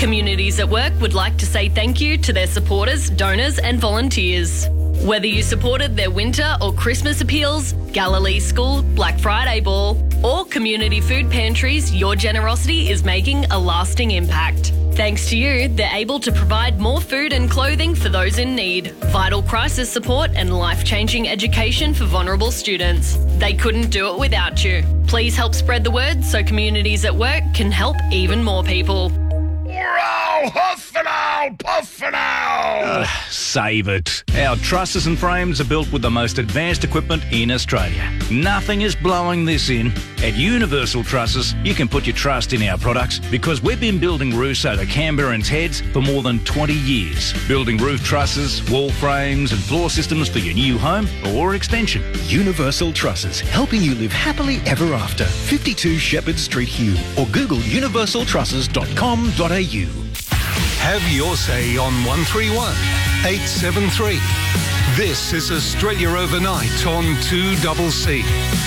Communities at Work would like to say thank you to their supporters, donors and volunteers. Whether you supported their winter or Christmas appeals, Galilee School, Black Friday Ball or community food pantries, your generosity is making a lasting impact. Thanks to you, they're able to provide more food and clothing for those in need, vital crisis support and life-changing education for vulnerable students. They couldn't do it without you. Please help spread the word so Communities at Work can help even more people. Hurrah! Huff and owl, puff and owl! Save it. Our trusses and frames are built with the most advanced equipment in Australia. Nothing is blowing this in. At Universal Trusses, you can put your trust in our products because we've been building roofs over Canberra and Heads for more than 20 years. Building roof trusses, wall frames and floor systems for your new home or extension. Universal Trusses, helping you live happily ever after. 52 Shepherd Street, Hume, or Google universaltrusses.com.au. Have your say on 131 873. This is Australia Overnight on 2CC.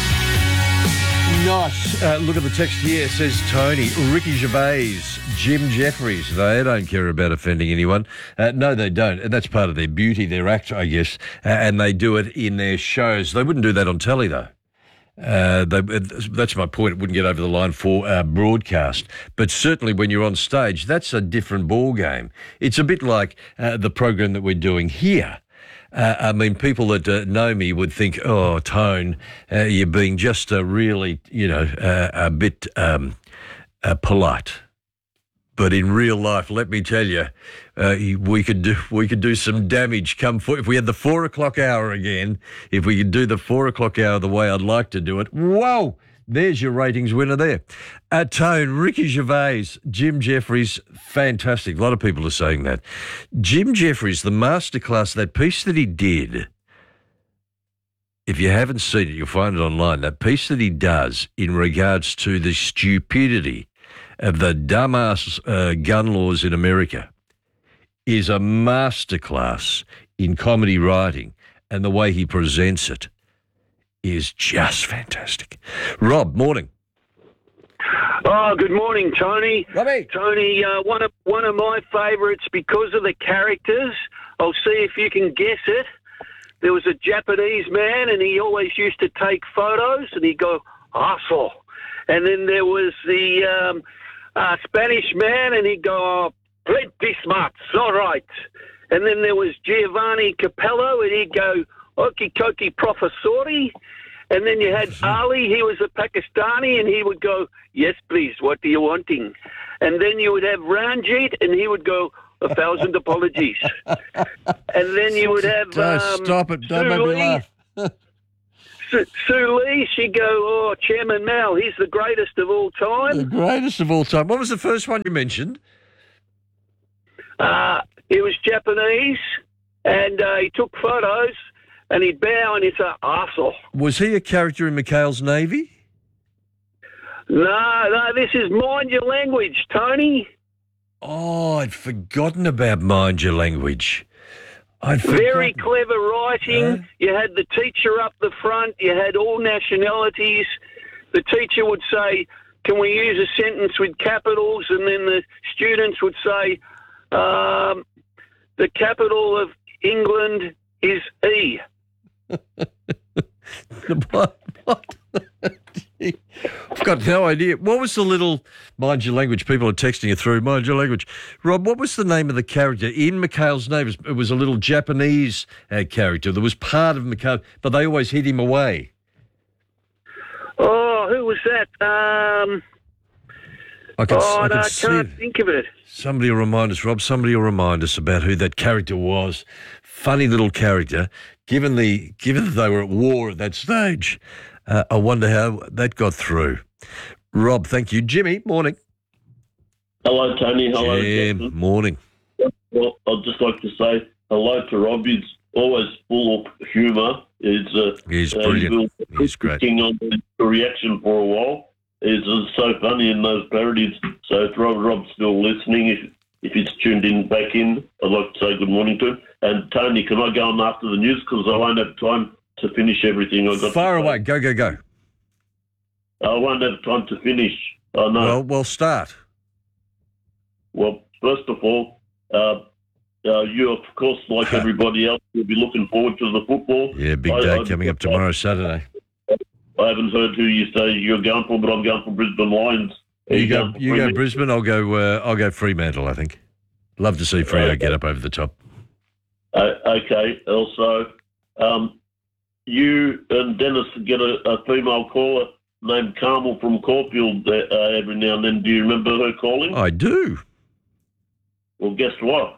Nice. Look at the text here. It says Tony, Ricky Gervais, Jim Jeffries. They don't care about offending anyone. No, they don't. And that's part of their beauty, their act, I guess. And they do it in their shows. They wouldn't do that on telly, though. That's my point. It wouldn't get over the line for broadcast. But certainly when you're on stage, that's a different ball game. It's a bit like the program that we're doing here. I mean, people that know me would think, oh, Tone, you're being just really, a bit polite. But in real life, let me tell you, we could do some damage. If we had the 4 o'clock hour again, if we could do the 4 o'clock hour the way I'd like to do it, whoa, there's your ratings winner there. Tone, Ricky Gervais, Jim Jeffries, fantastic. A lot of people are saying that. Jim Jeffries, the masterclass, that piece that he did, if you haven't seen it, you'll find it online, that piece that he does in regards to the stupidity of the dumbass gun laws in America is a masterclass in comedy writing, and the way he presents it is just fantastic. Rob, morning. Oh, good morning, Tony. Robbie. Tony, one of my favourites because of the characters. I'll see if you can guess it. There was a Japanese man, and he always used to take photos, and he'd go, asshole. And then there was the Spanish man, and he'd go, oh, plenty smart, all right. And then there was Giovanni Capello, and he'd go, okie dokie professori. And then you had Ali, he was a Pakistani, and he would go, yes, please, what are you wanting? And then you would have Ranjit, and he would go, 1,000 apologies. And then you would have Stop it, don't make me laugh. Sue Lee, she'd go, oh, Chairman Mao, he's the greatest of all time. The greatest of all time. What was the first one you mentioned? He was Japanese, and he took photos, and he'd bow, and he'd say, arsehole. Was he a character in McHale's Navy? No, this is Mind Your Language, Tony. Oh, I'd forgotten about Mind Your Language. Very clever writing. You had the teacher up the front. You had all nationalities. The teacher would say, can we use a sentence with capitals? And then the students would say, the capital of England is E. What? I've got no idea. What was the little Mind Your Language? People are texting you through Mind Your Language. Rob, what was the name of the character in McHale's Navy? It was a little Japanese character that was part of McHale, but they always hid him away. Oh, who was that? I can't think of it. Somebody will remind us, Rob. Somebody will remind us about who that character was. Funny little character. Given that they were at war at that stage, I wonder how that got through. Rob, thank you. Jimmy, morning. Hello, Tony. Hello, Jim. Jason. Morning. Well, I'd just like to say hello to Rob. He's always full of humour. He's brilliant. He's great. On the reaction for a while. He's so funny in those parodies. So if Rob's still listening, if he's tuned in back in, I'd like to say good morning to him. And Tony, can I go on after the news because I won't have time to finish everything I've got. Far away. Go. I won't have time to finish. I know. Well, start. Well, first of all, you, of course, like everybody else, will be looking forward to the football. Yeah, big day coming up tomorrow, Saturday. I haven't heard who you say you're going for, but I'm going for Brisbane Lions. You go Brisbane. I'll go Fremantle. I think. Love to see Freo get up over the top. Okay. Also, you and Dennis get a female caller named Carmel from Caulfield every now and then. Do you remember her calling? I do. Well, guess what?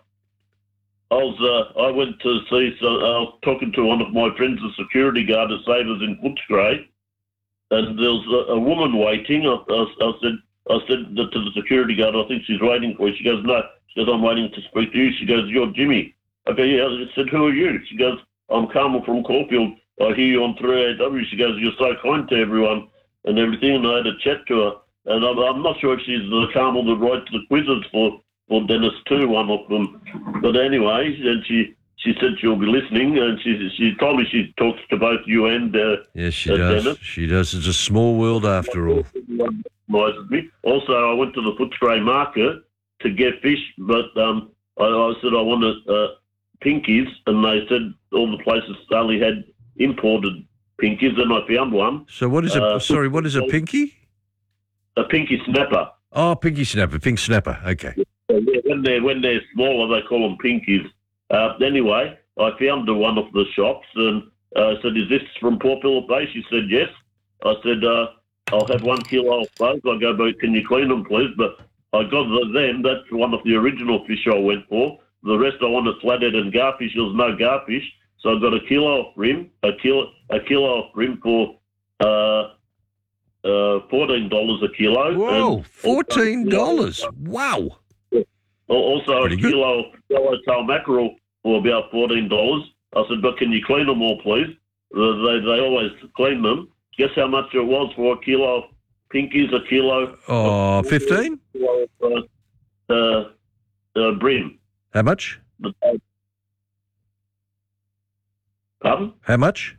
I went to see. So I was talking to one of my friends, a security guard at Savers in Footscray, and there was a woman waiting. I said to the security guard, I think she's waiting for you. She goes, no. She goes, I'm waiting to speak to you. She goes, you're Jimmy. Okay, yeah. I said, who are you? She goes, I'm Carmel from Caulfield. I hear you on 3AW. She goes, you're so kind to everyone and everything. And I had a chat to her. And I'm not sure if she's the Carmel that writes the quizzes for Dennis too, one of them. But anyway, and she said she'll be listening, and she told me she talks to both you and yes, she does. Dennis. She does. It's a small world after all. Also, I went to the Footscray market to get fish, but I said I wanted pinkies, and they said all the places only had imported pinkies, and I found one. So what is what is a pinky? A pinky snapper. Oh, pinky snapper, pink snapper. Okay. When they're smaller, they call them pinkies. Anyway, I found one of the shops, and I said, "Is this from Port Phillip Bay?" She said, "Yes." I said, "I'll have 1 kilo of those." I go, "But can you clean them, please?" But I got them. That's one of the original fish I went for. The rest I wanted flathead and garfish. There was no garfish, so I got a kilo of bream, a kilo of bream for $14 a kilo. Whoa, $14! Wow. Also, a kilo of yellowtail mackerel for about $14. I said, "But can you clean them all, please?" They always clean them. Guess how much it was for a kilo of pinkies? A kilo. Oh, 15. Bream. How much? Pardon? How much?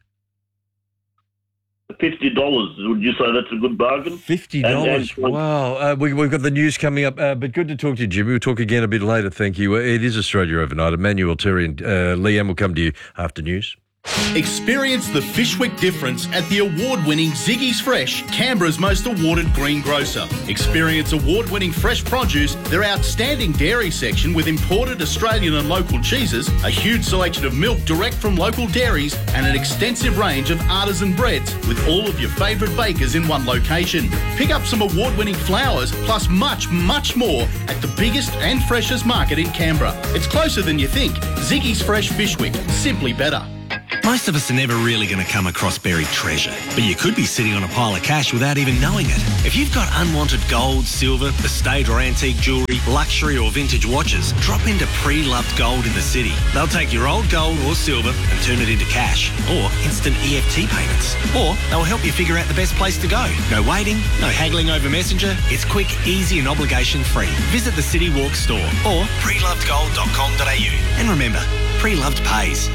$50. Would you say that's a good bargain? $50. Wow. We've got the news coming up, but good to talk to you, Jimmy. We'll talk again a bit later. Thank you. It is Australia Overnight. Emmanuel, Terry and Leanne will come to you after news. Experience the Fishwick difference at the award-winning Ziggy's Fresh, Canberra's most awarded greengrocer. Experience award-winning fresh produce, their outstanding dairy section with imported Australian and local cheeses, a huge selection of milk direct from local dairies, and an extensive range of artisan breads with all of your favourite bakers in one location. Pick up some award-winning flowers, plus much, much more at the biggest and freshest market in Canberra. It's closer than you think. Ziggy's Fresh Fishwick, simply better. Most of us are never really going to come across buried treasure, but you could be sitting on a pile of cash without even knowing it. If you've got unwanted gold, silver, estate or antique jewellery, luxury or vintage watches, drop into Pre-Loved Gold in the city. They'll take your old gold or silver and turn it into cash or instant EFT payments. Or they'll help you figure out the best place to go. No waiting, no haggling over Messenger. It's quick, easy and obligation-free. Visit the City Walk store or prelovedgold.com.au. And remember, Pre-Loved pays.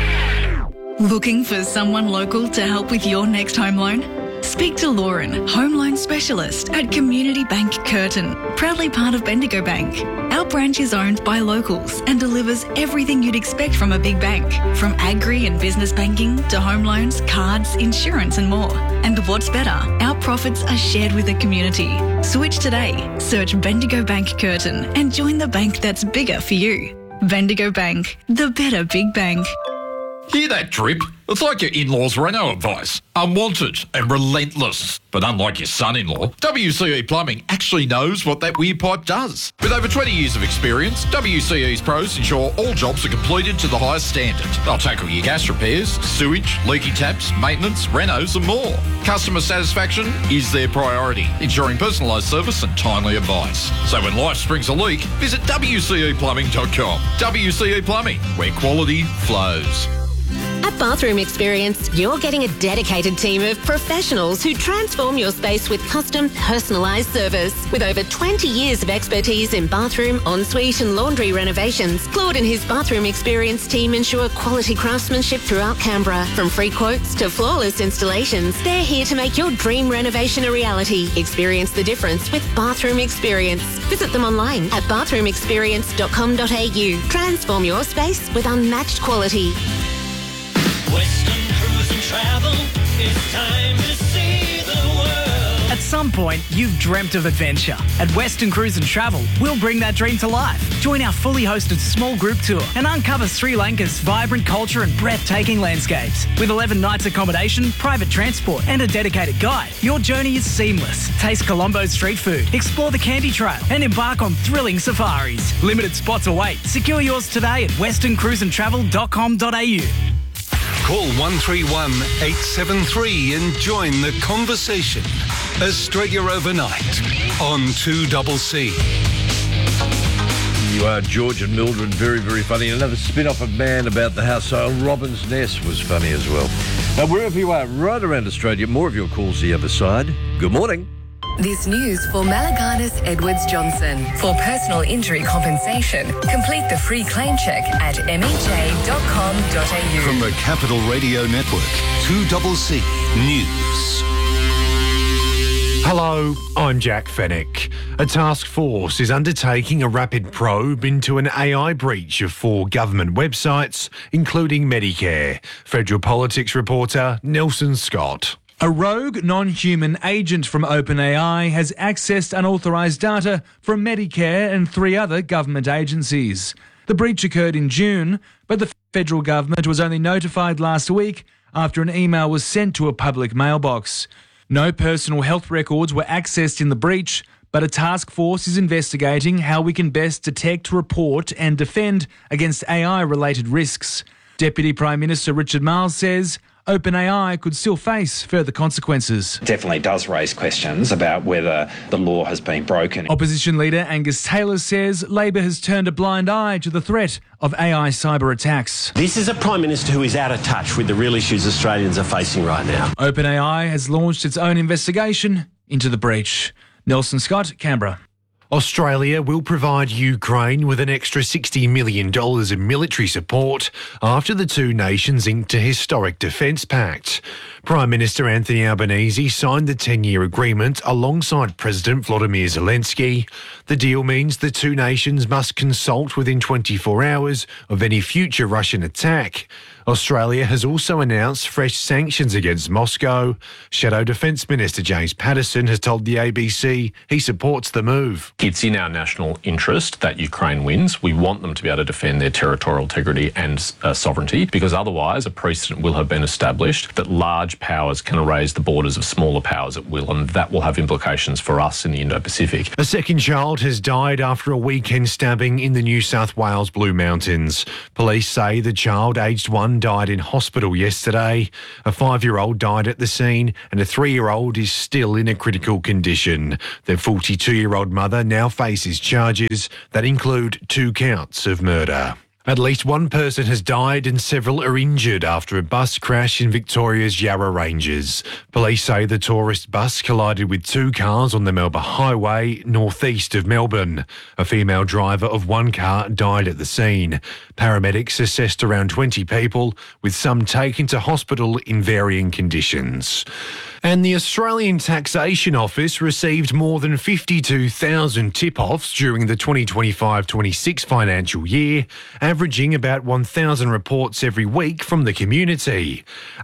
Looking for someone local to help with your next home loan? Speak to Lauren, home loan specialist at Community Bank Curtin, proudly part of Bendigo Bank. Our branch is owned by locals and delivers everything you'd expect from a big bank, from agri and business banking to home loans, cards, insurance and more. And what's better, our profits are shared with the community. Switch today, search Bendigo Bank Curtin and join the bank that's bigger for you. Bendigo Bank, the better big bank. Hear that drip? It's like your in-laws' reno advice. Unwanted and relentless. But unlike your son-in-law, WCE Plumbing actually knows what that weird pipe does. With over 20 years of experience, WCE's pros ensure all jobs are completed to the highest standard. They'll tackle your gas repairs, sewage, leaky taps, maintenance, renos and more. Customer satisfaction is their priority, ensuring personalised service and timely advice. So when life springs a leak, visit WCEplumbing.com. WCE Plumbing, where quality flows. At Bathroom Experience, you're getting a dedicated team of professionals who transform your space with custom, personalised service. With over 20 years of expertise in bathroom, ensuite and laundry renovations, Claude and his Bathroom Experience team ensure quality craftsmanship throughout Canberra. From free quotes to flawless installations, they're here to make your dream renovation a reality. Experience the difference with Bathroom Experience. Visit them online at bathroomexperience.com.au. Transform your space with unmatched quality. Western Cruise and Travel, it's time to see the world. At some point, you've dreamt of adventure. At Western Cruise and Travel, we'll bring that dream to life. Join our fully hosted small group tour and uncover Sri Lanka's vibrant culture and breathtaking landscapes. With 11 nights accommodation, private transport and a dedicated guide, your journey is seamless. Taste Colombo's street food, explore the Candy Trail and embark on thrilling safaris. Limited spots await. Secure yours today at westerncruiseandtravel.com.au. Call 131 873 and join the conversation. Australia Overnight on 2CC. You are George and Mildred, very, very funny. Another spin-off of Man About the House. So Robin's Nest was funny as well. Now, wherever you are, right around Australia, more of your calls the other side. Good morning. This news for Malaganas Edwards Johnson. For personal injury compensation, complete the free claim check at mej.com.au. From the Capital Radio Network, 2CC News. Hello, I'm Jack Fennick. A task force is undertaking a rapid probe into an AI breach of 4 government websites, including Medicare. Federal Politics reporter Nelson Scott. A rogue, non-human agent from OpenAI has accessed unauthorised data from Medicare and 3 other government agencies. The breach occurred in June, but the federal government was only notified last week after an email was sent to a public mailbox. No personal health records were accessed in the breach, but a task force is investigating how we can best detect, report and defend against AI-related risks. Deputy Prime Minister Richard Marles says OpenAI could still face further consequences. Definitely does raise questions about whether the law has been broken. Opposition leader Angus Taylor says Labor has turned a blind eye to the threat of AI cyber attacks. This is a Prime Minister who is out of touch with the real issues Australians are facing right now. OpenAI has launched its own investigation into the breach. Nelson Scott, Canberra. Australia will provide Ukraine with an extra $60 million in military support after the 2 nations inked a historic defence pact. Prime Minister Anthony Albanese signed the 10-year agreement alongside President Volodymyr Zelensky. The deal means the 2 nations must consult within 24 hours of any future Russian attack. Australia has also announced fresh sanctions against Moscow. Shadow Defence Minister James Paterson has told the ABC he supports the move. It's in our national interest that Ukraine wins. We want them to be able to defend their territorial integrity and sovereignty, because otherwise a precedent will have been established that large powers can erase the borders of smaller powers at will, and that will have implications for us in the Indo-Pacific. A second child has died after a weekend stabbing in the New South Wales Blue Mountains. Police say the child, aged 1, died in hospital yesterday. A 5-year-old died at the scene and a 3-year-old is still in a critical condition. Their 42-year-old mother now faces charges that include 2 counts of murder. At least 1 person has died and several are injured after a bus crash in Victoria's Yarra Ranges. Police say the tourist bus collided with 2 cars on the Melba Highway, northeast of Melbourne. A female driver of 1 car died at the scene. Paramedics assessed around 20 people, with some taken to hospital in varying conditions. And the Australian Taxation Office received more than 52,000 tip-offs during the 2025-26 financial year, averaging about 1,000 reports every week from the community.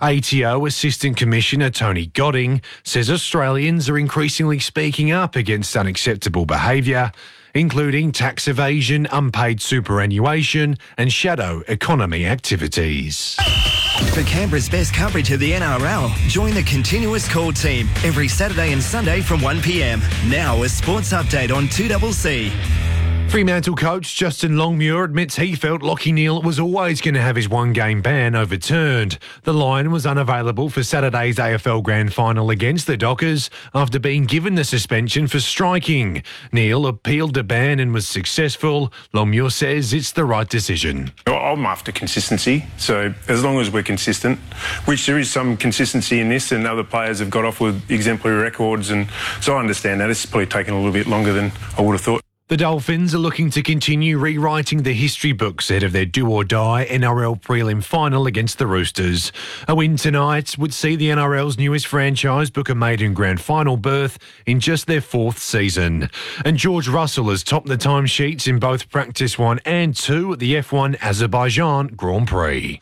ATO Assistant Commissioner Tony Godding says Australians are increasingly speaking up against unacceptable behaviour, including tax evasion, unpaid superannuation and shadow economy activities. For Canberra's best coverage of the NRL, join the Continuous Call team every Saturday and Sunday from 1 p.m. Now a sports update on 2CC. Fremantle coach Justin Longmuir admits he felt Lachie Neale was always going to have his one-game ban overturned. The Lion was unavailable for Saturday's AFL Grand Final against the Dockers after being given the suspension for striking. Neale appealed the ban and was successful. Longmuir says it's the right decision. I'm after consistency, so as long as we're consistent, which there is some consistency in this, and other players have got off with exemplary records, and so I understand that. It's probably taken a little bit longer than I would have thought. The Dolphins are looking to continue rewriting the history books ahead of their do-or-die NRL prelim final against the Roosters. A win tonight would see the NRL's newest franchise book a maiden grand final berth in just their 4th season. And George Russell has topped the timesheets in both Practice 1 and 2 at the F1 Azerbaijan Grand Prix.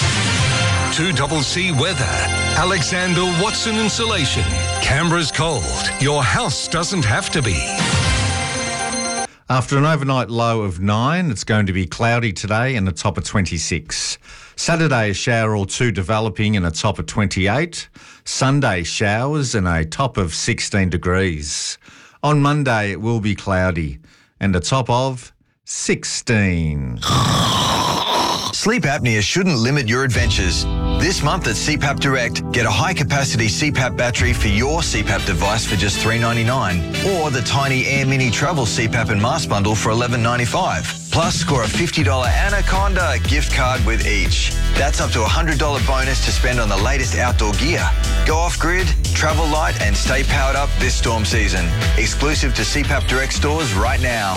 2CC weather. Alexander Watson Insulation. Canberra's cold. Your house doesn't have to be. After an overnight low of 9, it's going to be cloudy today and a top of 26. Saturday, a shower or two developing and a top of 28. Sunday, showers and a top of 16 degrees. On Monday, it will be cloudy and a top of 16. Sleep apnea shouldn't limit your adventures. This month at CPAP Direct, get a high-capacity CPAP battery for your CPAP device for just $3.99, or the Tiny Air Mini Travel CPAP and Mask Bundle for $11.95. Plus, score a $50 Anaconda gift card with each. That's up to a $100 bonus to spend on the latest outdoor gear. Go off-grid, travel light and stay powered up this storm season. Exclusive to CPAP Direct stores right now.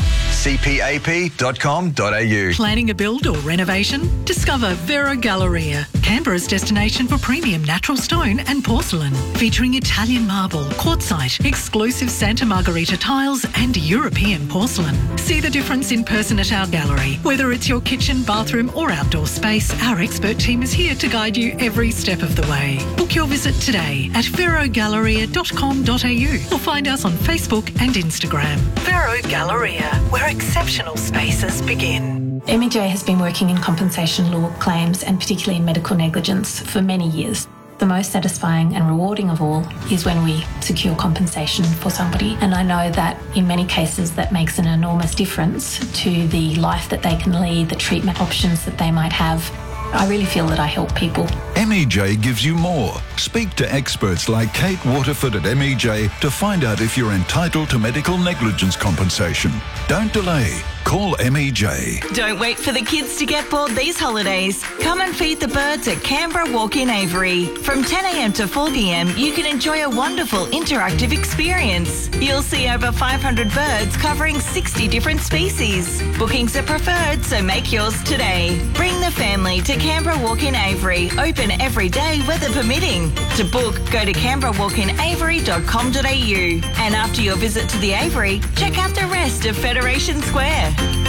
cpap.com.au. Planning a build or renovation? Discover Vero Galleria, Canberra's destination for premium natural stone and porcelain, featuring Italian marble, quartzite, exclusive Santa Margherita tiles and European porcelain. See the difference in person at our gallery. Whether it's your kitchen, bathroom or outdoor space, our expert team is here to guide you every step of the way. Book your visit today at verogalleria.com.au or find us on Facebook and Instagram. Vero Galleria, where exceptional spaces begin. MEJ has been working in compensation law claims and particularly in medical negligence for many years. The most satisfying and rewarding of all is when we secure compensation for somebody, and I know that in many cases that makes an enormous difference to the life that they can lead, the treatment options that they might have. I really feel that I help people. MEJ gives you more. Speak to experts like Kate Waterford at MEJ to find out if you're entitled to medical negligence compensation. Don't delay. Call MEJ. Don't wait for the kids to get bored these holidays. Come and feed the birds at Canberra Walk-in Avery. From 10 a.m. to 4 p.m, you can enjoy a wonderful interactive experience. You'll see over 500 birds covering 60 different species. Bookings are preferred, so make yours today. Bring the family to Canberra Walk-in Avery. Open every day, weather permitting. To book, go to canberrawalkinavery.com.au. And after your visit to the Avery, check out the rest of Federation Square.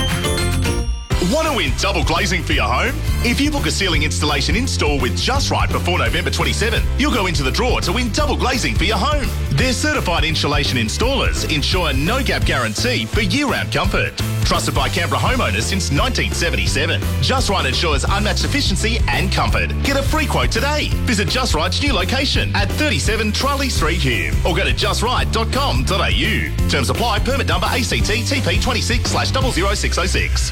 Want to win double glazing for your home? If you book a ceiling installation in-store with Just Right before November 27, you'll go into the draw to win double glazing for your home. Their certified insulation installers ensure no-gap guarantee for year-round comfort. Trusted by Canberra homeowners since 1977. Just Right ensures unmatched efficiency and comfort. Get a free quote today. Visit Just Right's new location at 37 Charlie Street, Hume, or go to justright.com.au. Terms apply. Permit number ACT TP 26/00606.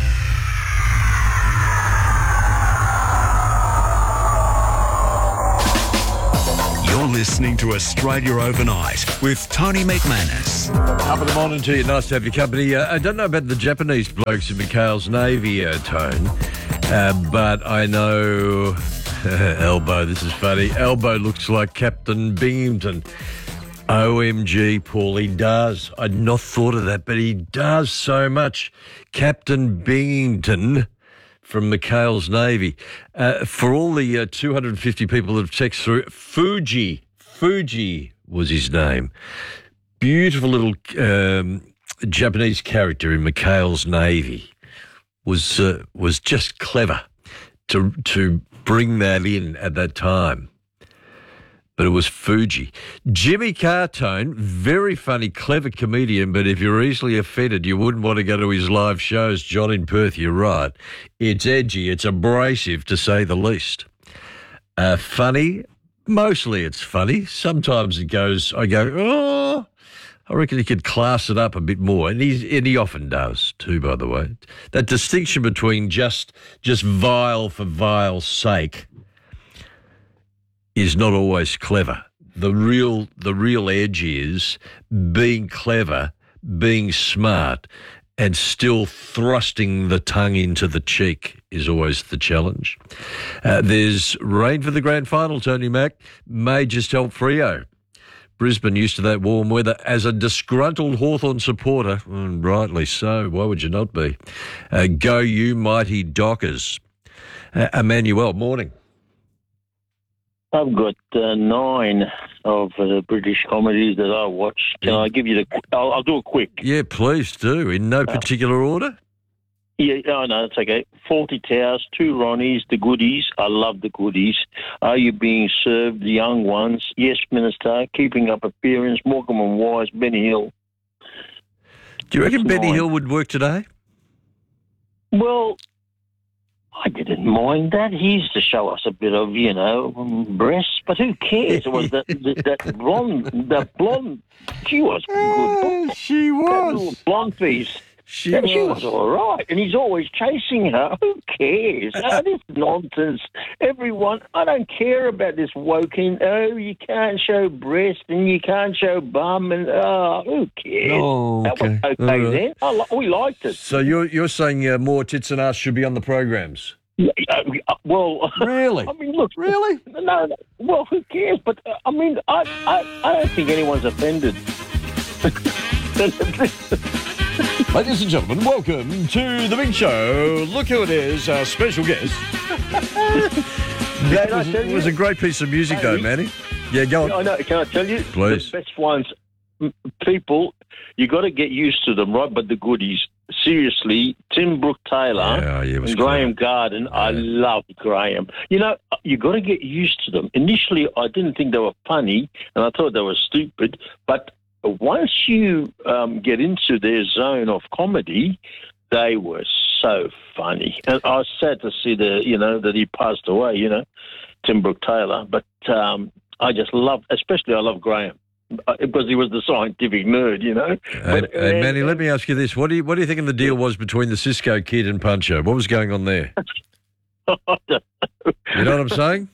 You're listening to Australia Overnight with Tony McManus. Up in the morning to you. Nice to have your company. I don't know about the Japanese blokes in McHale's Navy, Tone, but I know Elbow, this is funny. Elbow looks like Captain Binghamton. OMG, Paul, he does. I'd not thought of that, but he does so much. Captain Binghamton from McHale's Navy. For all the 250 people that have texted through, Fuji was his name. Beautiful little Japanese character in McHale's Navy. Was just clever to bring that in at that time. But it was Fuji. Jimmy Cartone, very funny, clever comedian, but if you're easily offended, you wouldn't want to go to his live shows. John in Perth, you're right. It's edgy, it's abrasive, to say the least. Funny, mostly it's funny. Sometimes I go, I reckon he could class it up a bit more, and he often does too, by the way. That distinction between just vile for vile's sake is not always clever. The real edge is being clever, being smart, and still thrusting the tongue into the cheek is always the challenge. There's rain for the grand final, Tony Mack. May just help Freo. Brisbane used to that warm weather. As a disgruntled Hawthorn supporter, and rightly so, why would you not be? Go you mighty Dockers. Emmanuel, morning. I've got 9 of the British comedies that I watch. Can I give you I'll do it quick. Yeah, please do. In no particular order? Yeah, no, that's okay. 40 Towers, 2 Ronnies, The Goodies. I love The Goodies. Are You Being Served? The Young Ones. Yes, Minister. Keeping Up Appearance. Morecambe and Wise. Benny Hill. Do you reckon Benny Hill would work today? Well, I didn't mind that. He used to show us a bit of, breasts, but who cares? It was that blonde. She was good. She was. That little blonde piece. She was all right, and he's always chasing her. Who cares? This nonsense. Everyone, I don't care about this woking. Oh, you can't show breast and you can't show bum, and who cares? Oh, okay. That was okay then. We liked it. So you're saying more tits and ass should be on the programs? Well, really? I mean, look, really? No. Well, who cares? But I mean, I don't think anyone's offended. Ladies and gentlemen, welcome to the big show. Look who it is, our special guest. That was a great piece of music, though, Manny. Yeah, go on. I know. Can I tell you? Please. The best ones, people, you got to get used to them, right? But the Goodies, seriously, Tim Brooke-Taylor and Graham Garden, I loved Graham. You got to get used to them. Initially, I didn't think they were funny, and I thought they were stupid, but once you get into their zone of comedy, they were so funny. And I was sad to see that he passed away, Tim Brooke-Taylor. But I just love Graham because he was the scientific nerd, Hey, Manny, let me ask you this: what do you think the deal was between the Cisco Kid and Pancho? What was going on there? I don't know. You know what I'm saying?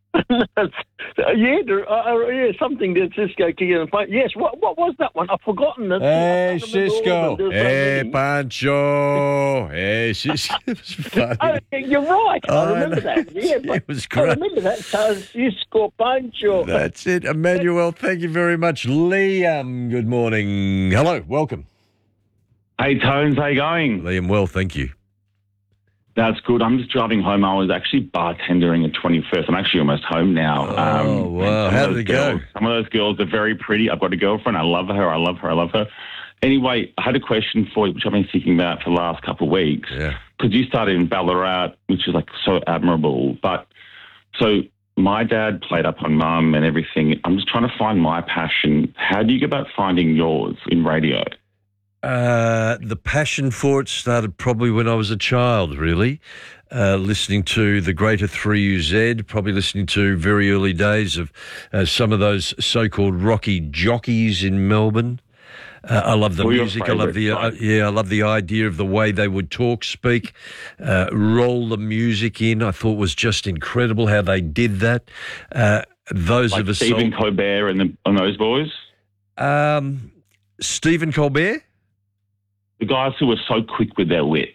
Something that Cisco Kid and Pancho. Yes, what was that one? I've forgotten it. Hey, Cisco. Hey, Pancho. Hey, Cisco. You're right. I remember that. Yeah, it was great. I remember that. Cisco Pancho. That's it. Emmanuel, thank you very much. Liam, good morning. Hello, welcome. Hey, Tones, how you going? Liam, well, thank you. That's good. I'm just driving home. I was actually bartendering at 21st. I'm actually almost home now. Oh, wow. How did it go? Some of those girls are very pretty. I've got a girlfriend. I love her. Anyway, I had a question for you, which I've been thinking about for the last couple of weeks. Yeah. Because you started in Ballarat, which is so admirable. But so my dad played up on Mum and everything. I'm just trying to find my passion. How do you go about finding yours in radio? The passion for it started probably when I was a child, really, listening to the Greater 3UZ, probably listening to very early days of some of those so-called rocky jockeys in Melbourne. I love the music. I love I love the idea of the way they would talk, speak, roll the music in. I thought was just incredible how they did that. Those of us, Stephen Colbert and those boys. Stephen Colbert. The guys who were so quick with their wit.